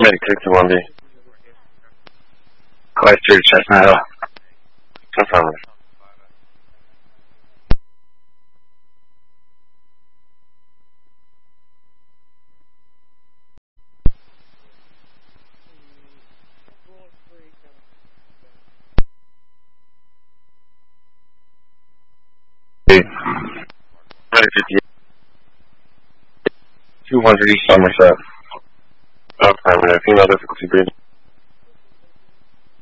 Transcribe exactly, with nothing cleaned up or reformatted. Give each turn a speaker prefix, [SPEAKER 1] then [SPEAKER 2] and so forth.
[SPEAKER 1] Medic six two one B.
[SPEAKER 2] Christchurch, Chestnut.
[SPEAKER 1] Affirmative. Medic fifty-eight. two hundred East Somerset. Affirmative. Female difficulty breathing.